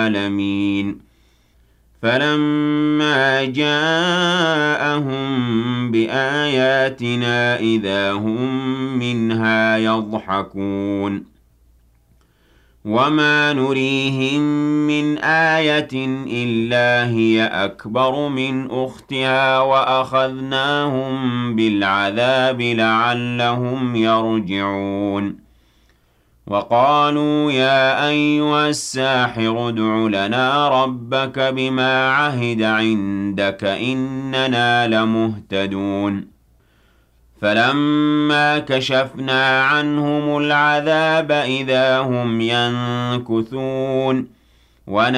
العالمين فلما جاءهم بآياتنا إذا هم منها يضحكون وما نريهم من آية إلا هي أكبر من أختها وأخذناهم بالعذاب لعلهم يرجعون وقالوا يا أيها الساحر ادع لنا ربك بما عهد عندك إننا لمهتدون فلما كشفنا عنهم العذاب إذا هم ينكثون